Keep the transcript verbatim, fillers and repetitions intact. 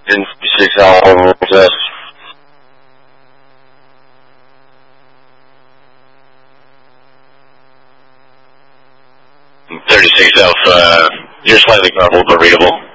In thirty-six Alpha, test. thirty-six Alpha, you're slightly garbled but readable.